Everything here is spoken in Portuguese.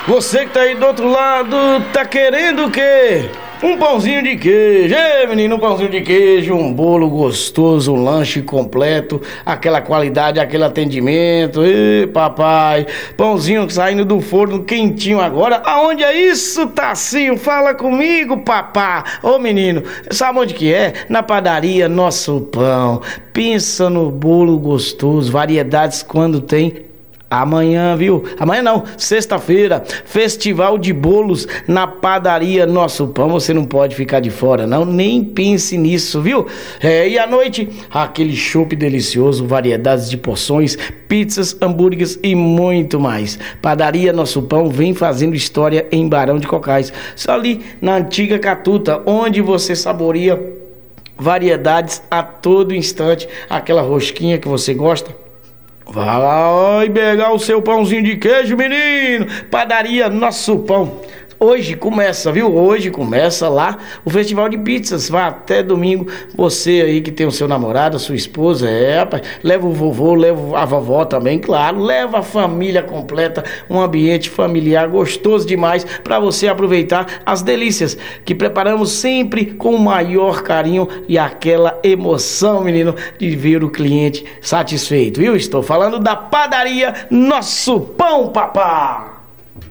Você que tá aí do outro lado, tá querendo o quê? Um pãozinho de queijo. Ei, menino, um pãozinho de queijo, um bolo gostoso, um lanche completo, aquela qualidade, aquele atendimento. Ei, papai, pãozinho saindo do forno quentinho agora. Aonde é isso, Tacinho? Fala comigo, papá. Ô, menino, sabe onde que é? Na padaria Nosso Pão. Pensa no bolo gostoso, variedades quando tem. Amanhã, viu? Amanhã não, sexta-feira, festival de bolos na padaria Nosso Pão. Você não pode ficar de fora, não, nem pense nisso, viu? E à noite, aquele chopp delicioso, variedades de porções, pizzas, hambúrgueres e muito mais. Padaria Nosso Pão vem fazendo história em Barão de Cocais, só ali na antiga Catuta, onde você saboreia variedades a todo instante, aquela rosquinha que você gosta. Vai lá e pegar o seu pãozinho de queijo, menino. Padaria Nosso Pão. Hoje começa, viu? Hoje começa lá o Festival de Pizzas. Vai até domingo. Você aí que tem o seu namorado, a sua esposa, rapaz, leva o vovô, leva a vovó também, claro. Leva a família completa. Um ambiente familiar gostoso demais para você aproveitar as delícias que preparamos sempre com o maior carinho e aquela emoção, menino, de ver o cliente satisfeito, viu? Estou falando da Padaria Nosso Pão, papá!